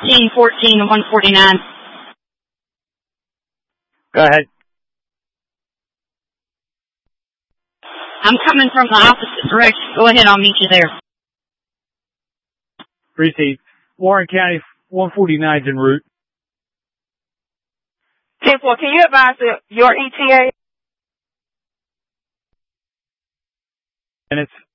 14 to 149. Go ahead. I'm coming from the opposite direction. Go ahead, I'll meet you there. Receive. Warren County 149's en route. 10-4, can you advise your ETA? Minutes.